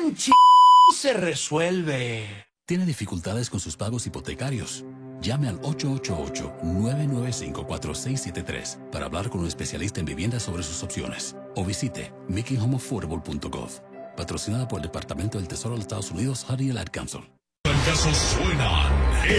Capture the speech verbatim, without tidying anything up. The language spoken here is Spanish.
un ch... se resuelve. ¿Tiene dificultades con sus pagos hipotecarios? Llame al ocho ocho ocho, nueve nueve cinco, cuatro seis siete tres para hablar con un especialista en vivienda sobre sus opciones. O visite making home affordable punto gov. Patrocinada por el Departamento del Tesoro de los Estados Unidos, Honey y el Ad Council. Casos suenan.